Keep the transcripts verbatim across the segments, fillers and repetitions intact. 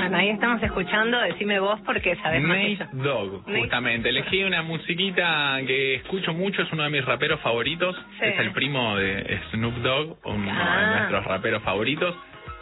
Bueno, ahí estamos escuchando, decime vos porque sabés más que yo. Nate Dogg, justamente. Elegí una musiquita que escucho mucho, es uno de mis raperos favoritos. Sí. Es el primo de Snoop Dogg, uno Ah. de nuestros raperos favoritos.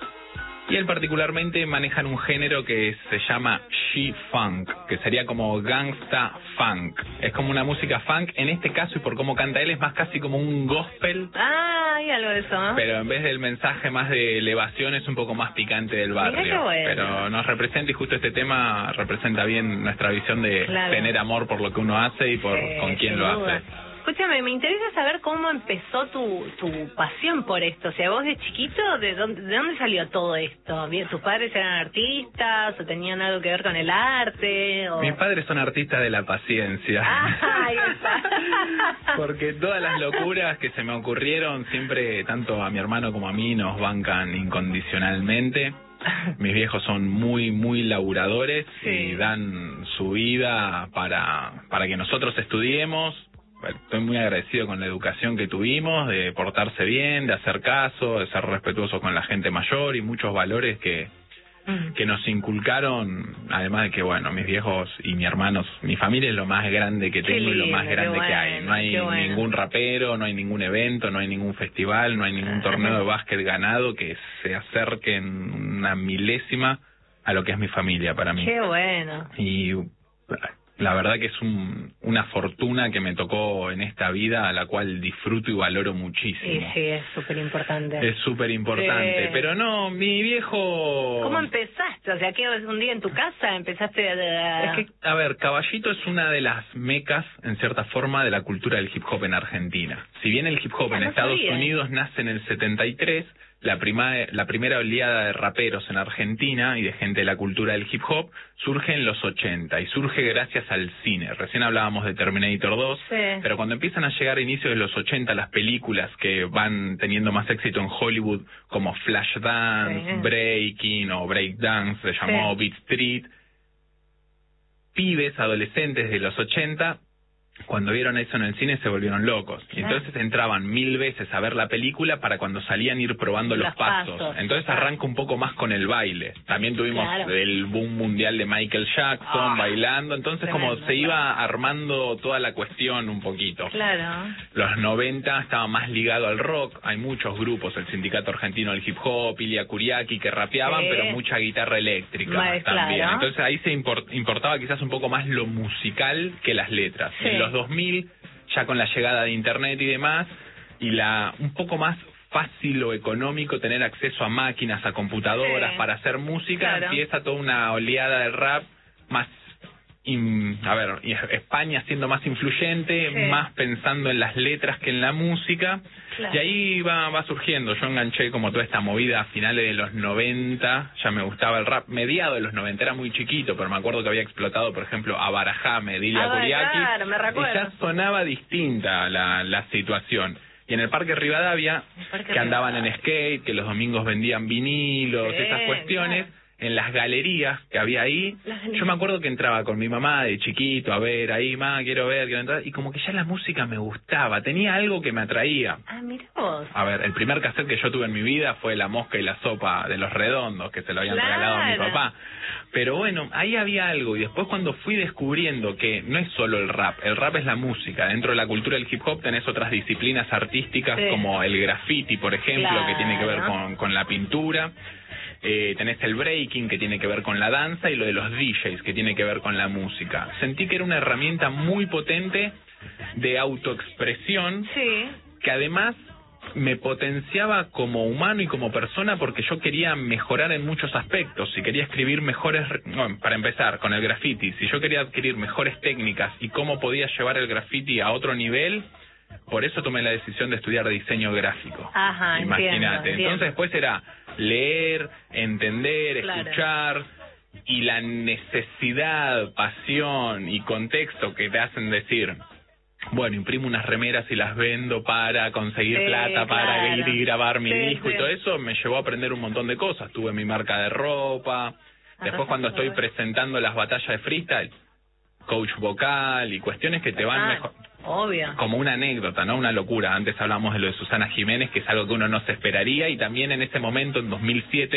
Y él particularmente manejan un género que se llama She-Funk, que sería como gangsta funk. Es como una música funk, en este caso, y por cómo canta él, es más casi como un gospel. Ah, hay algo de eso, ¿no? Pero en vez del mensaje más de elevación es un poco más picante del barrio. Mirá qué bueno. Pero nos representa, y justo este tema representa bien nuestra visión de Claro. tener amor por lo que uno hace y por Sí, con quién sin lo duda. hace. Escúchame, me interesa saber cómo empezó tu, tu pasión por esto. O sea, vos de chiquito, ¿de dónde, de dónde salió todo esto? Bien, ¿tus padres eran artistas o tenían algo que ver con el arte? O... Mis padres son artistas de la paciencia. Ah, ahí está. Porque todas las locuras que se me ocurrieron, siempre, tanto a mi hermano como a mí, nos bancan incondicionalmente. Mis viejos son muy, muy laburadores Sí. y dan su vida para, para que nosotros estudiemos. Estoy muy agradecido con la educación que tuvimos, de portarse bien, de hacer caso, de ser respetuoso con la gente mayor y muchos valores que, que nos inculcaron, además de que, bueno, mis viejos y mi hermanos, mi familia es lo más grande que Qué tengo y lo más lindo, grande qué que hay. bueno, No hay qué bueno. ningún rapero, no hay ningún evento, no hay ningún festival, no hay ningún torneo de básquet ganado que se acerque en una milésima a lo que es mi familia para mí. Qué bueno. Y la verdad que es un, una fortuna que me tocó en esta vida, a la cual disfruto y valoro muchísimo. Sí, sí, es súper importante. Es súper importante, Sí. pero no, mi viejo... ¿Cómo empezaste? O sea, que un día en tu casa empezaste a... Es que, a ver, Caballito es una de las mecas, en cierta forma, de la cultura del hip hop en Argentina. Si bien el hip hop Ah, en no Estados sabía. Unidos nace en el setenta y tres, la, prima, la primera oleada de raperos en Argentina y de gente de la cultura del hip hop surge en los ochenta y surge gracias al cine. Recién hablábamos de Terminator dos, Sí. pero cuando empiezan a llegar a inicios de los ochenta las películas que van teniendo más éxito en Hollywood, como Flashdance, Sí. Breaking o Breakdance, se llamó Sí. Beat Street, pibes, adolescentes de los ochenta, cuando vieron eso en el cine se volvieron locos. Y Claro. entonces entraban mil veces a ver la película para cuando salían ir probando los, Los pasos. pasos. Entonces Ah. arranca un poco más con el baile. También tuvimos Claro. el boom mundial de Michael Jackson Ah. bailando. Entonces como Tremendo, se iba armando toda la cuestión un poquito. Claro. Los noventa estaba más ligado al rock. Hay muchos grupos, el Sindicato Argentino del Hip Hop, Ilia Kuriaki, que rapeaban, Sí. pero mucha guitarra eléctrica Más, también. claro. Entonces ahí se import- importaba quizás un poco más lo musical que las letras. Sí. En los dos mil, ya con la llegada de internet y demás, y la un poco más fácil o económico tener acceso a máquinas, a computadoras Sí. para hacer música, Claro. empieza toda una oleada de rap más... in- a ver, y España siendo más influyente, Sí. más pensando en las letras que en la música, Claro. y ahí va, va surgiendo. Yo enganché como toda esta movida a finales de los noventa, ya me gustaba el rap, mediado de los noventa, era muy chiquito, pero me acuerdo que había explotado, por ejemplo, a Barajame, Dilia Ah, Kuriaki, claro, me recuerdo. y ya sonaba distinta la, la situación. Y en el Parque Rivadavia, Parque que andaban Rivadavia. en skate, que los domingos vendían vinilos, Sí, esas cuestiones, claro. en las galerías que había ahí, Las galerías. yo me acuerdo que entraba con mi mamá de chiquito a ver ahí, ma, quiero ver, quiero entrar, y como que ya la música me gustaba, tenía algo que me atraía. Ah, mira vos. A ver, el primer cassette que yo tuve en mi vida fue La Mosca y la Sopa de los Redondos, que se lo habían Claro. regalado a mi papá. Pero bueno, ahí había algo, y después cuando fui descubriendo que no es solo el rap, el rap es la música, dentro de la cultura del hip hop tenés otras disciplinas artísticas, Sí. como el graffiti, por ejemplo, Claro. que tiene que ver con, con la pintura. Eh, tenés el breaking, que tiene que ver con la danza, y lo de los D Js, que tiene que ver con la música. Sentí que era una herramienta muy potente de autoexpresión, Sí. que además me potenciaba como humano y como persona, porque yo quería mejorar en muchos aspectos. Si quería escribir mejores, bueno, para empezar con el graffiti, si yo quería adquirir mejores técnicas y cómo podía llevar el graffiti a otro nivel, por eso tomé la decisión de estudiar diseño gráfico. Ajá, entiendo, Imagínate. entiendo. Entonces después era leer, entender, Claro. escuchar, y la necesidad, pasión y contexto que te hacen decir, bueno, imprimo unas remeras y las vendo para conseguir Sí, plata, para claro. ir y grabar mi Sí, disco, sí. y todo eso me llevó a aprender un montón de cosas. Tuve mi marca de ropa, después Ajá, cuando estoy bueno. presentando las batallas de freestyle, coach vocal y cuestiones que te van Ah, mejor, obvio. como una anécdota, ¿no? Una locura. Antes hablamos de lo de Susana Jiménez, que es algo que uno no se esperaría, y también en ese momento, en dos mil siete,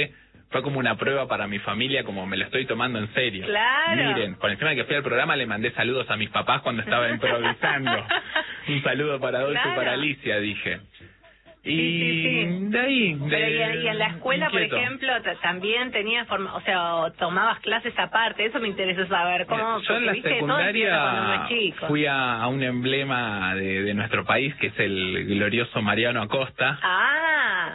fue como una prueba para mi familia, como me lo estoy tomando en serio. Claro. Miren, por encima de que fui al programa le mandé saludos a mis papás cuando estaba improvisando. Un saludo para Dolce Claro. y para Alicia, dije. Y Sí, sí, sí. de ahí... De, Pero y, en- y en la escuela, inquieto. por ejemplo, t- también tenías forma, o sea, o tomabas clases aparte, eso me interesa saber. ¿Cómo? Yo en porque la viste, todo empieza cuando uno secundaria es chico. fui a, a un emblema de, de nuestro país, que es el glorioso Mariano Acosta, Ah.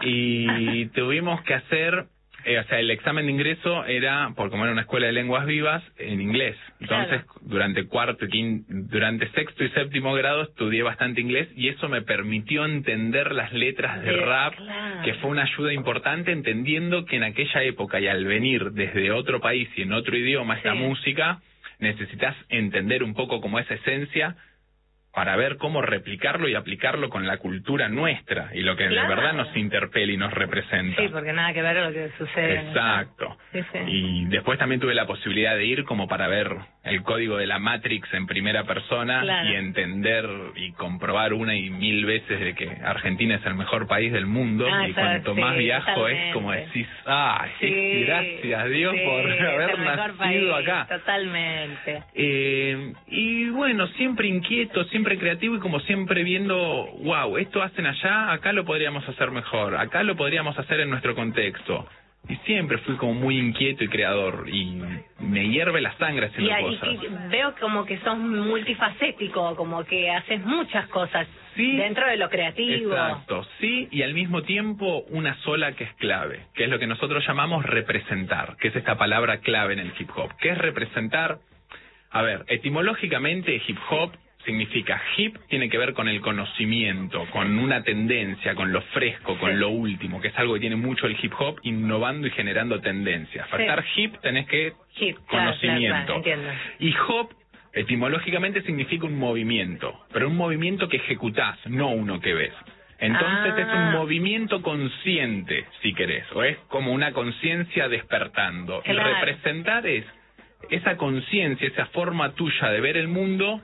y tuvimos que hacer, eh, o sea, el examen de ingreso era, por como era una escuela de lenguas vivas, en inglés. Entonces, Claro. durante cuarto y quin- durante sexto y séptimo grado estudié bastante inglés y eso me permitió entender las letras de De- rap, claro. que fue una ayuda importante, entendiendo que en aquella época y al venir desde otro país y en otro idioma esta Sí. música, necesitas entender un poco como esa esencia para ver cómo replicarlo y aplicarlo con la cultura nuestra y lo que Claro. de verdad nos interpela y nos representa. Sí, porque nada que ver lo que sucede. Exacto. Sí, sí. Y después también tuve la posibilidad de ir como para ver el código de la Matrix en primera persona Claro. y entender y comprobar una y mil veces de que Argentina es el mejor país del mundo Ah, y eso, cuanto sí, más viajo totalmente. es como decís, ah, Sí, gracias a Dios sí, por es haber el mejor nacido país, acá. Totalmente. Eh, y bueno, siempre inquieto, siempre creativo y como siempre viendo, wow, esto hacen allá, acá lo podríamos hacer mejor, acá lo podríamos hacer en nuestro contexto. Y siempre fui como muy inquieto y creador y me hierve la sangre haciendo Y, ahí- cosas. y veo como que sos multifacético, como que haces muchas cosas Sí. dentro de lo creativo. Exacto, sí, y al mismo tiempo una sola que es clave, que es lo que nosotros llamamos representar, que es esta palabra clave en el hip hop. ¿Qué es representar? A ver, etimológicamente hip hop significa hip, tiene que ver con el conocimiento, con una tendencia, con lo fresco, con Sí. lo último, que es algo que tiene mucho el hip hop, innovando y generando tendencias. Para Sí. estar hip tenés que Hip, claro, conocimiento. claro, claro, entiendo. Y hop etimológicamente significa un movimiento, pero un movimiento que ejecutás, no uno que ves. Entonces Ah. es un movimiento consciente, si querés, o es como una conciencia despertando. Y Claro. representar es esa conciencia, esa forma tuya de ver el mundo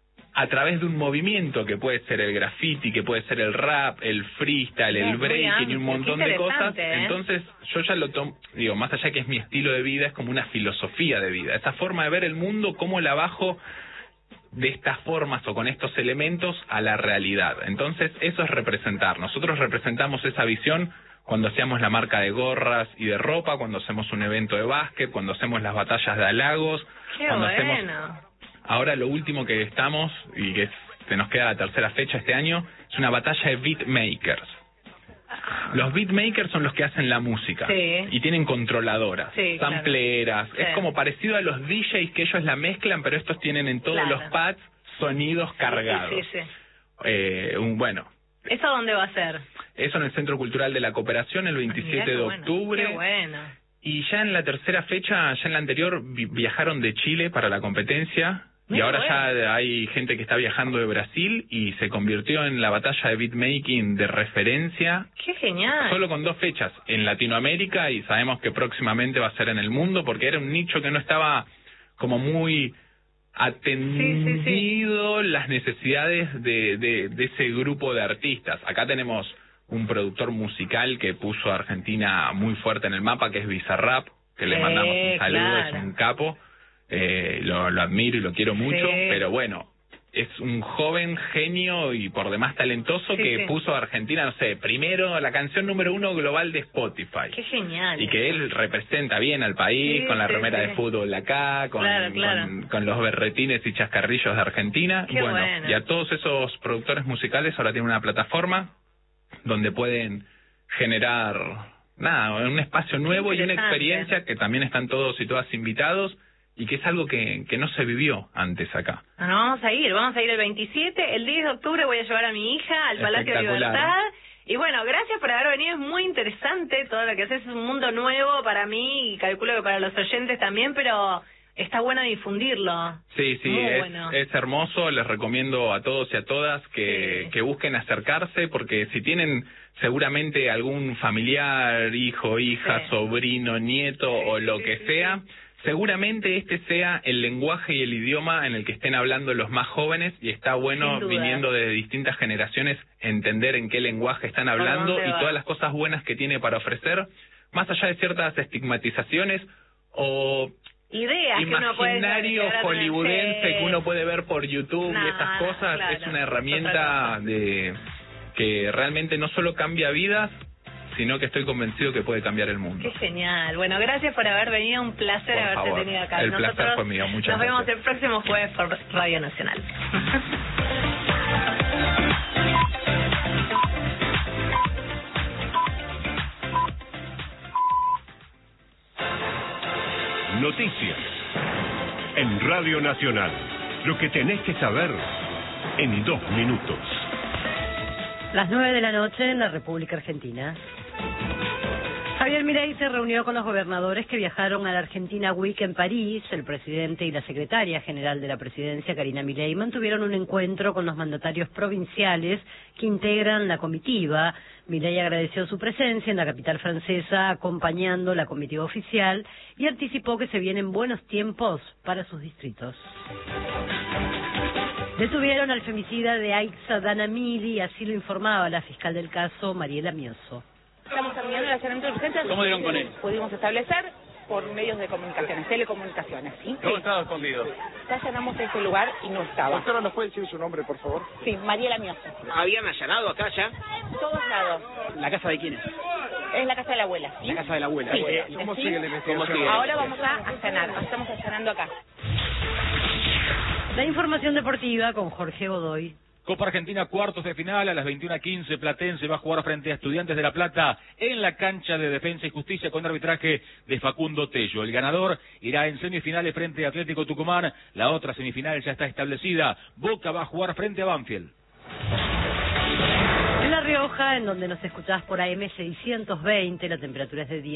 a través de un movimiento que puede ser el graffiti, que puede ser el rap, el freestyle, Es el muy breaking y amplio, un qué montón de cosas. interesante, ¿eh? Entonces yo ya lo tomo, digo, más allá que es mi estilo de vida, es como una filosofía de vida. Esa forma de ver el mundo, cómo la bajo de estas formas o con estos elementos a la realidad. Entonces eso es representar. Nosotros representamos esa visión cuando hacíamos la marca de gorras y de ropa, cuando hacemos un evento de básquet, cuando hacemos las batallas de halagos, Qué cuando bueno. hacemos... Ahora lo último que estamos, y que se nos queda la tercera fecha este año, es una batalla de beatmakers. Los beatmakers son los que hacen la música Sí. y tienen controladoras, Sí, claro. sampleras, Sí. es como parecido a los D Js que ellos la mezclan, pero estos tienen en todos Claro. los pads sonidos cargados. Sí, sí, sí. Eh, un, bueno, ¿Eso dónde va a ser? eso en el Centro Cultural de la Cooperación el Mirá veintisiete qué de bueno, octubre. Qué bueno. Y ya en la tercera fecha, ya en la anterior, vi- viajaron de Chile para la competencia. Y Muy ahora bueno. ya hay gente que está viajando de Brasil y se convirtió en la batalla de beatmaking de referencia, Qué genial. solo con dos fechas, en Latinoamérica, y sabemos que próximamente va a ser en el mundo, porque era un nicho que no estaba como muy atendido las necesidades de, de, de ese grupo de artistas. Acá tenemos un productor musical que puso a Argentina muy fuerte en el mapa, que es Bizarrap, que le Sí, mandamos un saludo, claro. es un capo, eh, lo, lo admiro y lo quiero mucho, Sí. pero bueno, es un joven genio y por demás talentoso Sí, que sí. puso a Argentina, no sé, primero la canción número uno global de Spotify. Qué genial. Y que él representa bien al país, Sí, con la sí, remera sí. de fútbol acá, con, Claro, claro. con, con los berretines y chascarrillos de Argentina. Qué bueno, bueno. y a todos esos productores musicales ahora tienen una plataforma donde pueden generar, nada, un espacio nuevo y una interesante. experiencia que también están todos y todas invitados y que es algo que, que no se vivió antes acá. Bueno, vamos a ir, vamos a ir el veintisiete, el diez de octubre voy a llevar a mi hija al Palacio de Espectacular. Libertad. Y bueno, gracias por haber venido, es muy interesante todo lo que haces, es un mundo nuevo para mí y calculo que para los oyentes también, pero está bueno difundirlo. Sí, sí, Muy es, bueno. es hermoso, les recomiendo a todos y a todas que, Sí. que busquen acercarse, porque si tienen seguramente algún familiar, hijo, hija, Sí. sobrino, nieto o lo sí, que sí, sea, seguramente este sea el lenguaje y el idioma en el que estén hablando los más jóvenes y está bueno, Sin duda. viniendo de distintas generaciones, entender en qué lenguaje están hablando dónde y va? todas las cosas buenas que tiene para ofrecer, más allá de ciertas estigmatizaciones o ideas que uno puede imaginario hollywoodense que uno puede ver por YouTube no, y esas cosas, claro, es una herramienta de que realmente no solo cambia vidas, sino que estoy convencido que puede cambiar el mundo. Qué genial. Bueno, gracias por haber venido, un placer por haberte favor. tenido acá. El Nosotros placer fue mío, muchas nos vemos gracias. el próximo jueves por Radio Nacional. Noticias en Radio Nacional. Lo que tenés que saber en dos minutos. Las nueve de la noche en la República Argentina. Javier Milei se reunió con los gobernadores que viajaron a la Argentina Week en París. El presidente y la secretaria general de la presidencia, Karina Milei, mantuvieron un encuentro con los mandatarios provinciales que integran la comitiva. Milei agradeció su presencia en la capital francesa, acompañando la comitiva oficial, y anticipó que se vienen buenos tiempos para sus distritos. Detuvieron al femicida de Aixa Danamili, así lo informaba la fiscal del caso, Mariela Mioso. Estamos terminando el allanamiento de urgencias. ¿Cómo dieron con él? Pudimos establecer por medios de comunicaciones, telecomunicaciones, ¿sí? ¿Cómo estaba escondido? Ya allanamos ese lugar y no estaba. Doctora, ¿nos puede decir su nombre, por favor? Sí, Mariela Mioso. ¿Habían allanado acá ya? Todos lados. ¿La casa de quién es? Es la casa de la abuela, ¿sí? La casa de la abuela. Sí. Eh, ¿Cómo ¿sí? sigue la ¿Cómo sigue? Ahora vamos a allanar, estamos allanando acá. La información deportiva con Jorge Godoy. Copa Argentina, cuartos de final, a las veintiuna quince, Platense va a jugar frente a Estudiantes de La Plata en la cancha de Defensa y Justicia con arbitraje de Facundo Tello. El ganador irá en semifinales frente a Atlético Tucumán, la otra semifinal ya está establecida, Boca va a jugar frente a Banfield. En La Rioja, en donde nos escuchás por A M seiscientos veinte, la temperatura es de diez.